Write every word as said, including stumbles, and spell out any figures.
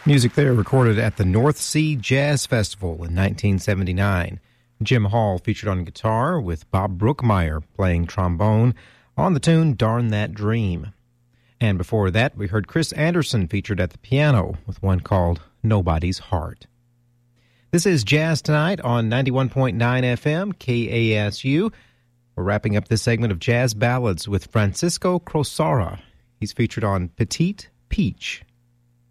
Music there recorded at the North Sea Jazz Festival in nineteen seventy-nine. Jim Hall featured on guitar with Bob Brookmeyer playing trombone on the tune Darn That Dream. And before that, we heard Chris Anderson featured at the piano with one called Nobody's Heart. This is Jazz Tonight on ninety-one point nine F M, K A S U. We're wrapping up this segment of Jazz Ballads with Francisco Crosara. He's featured on Petite Peach.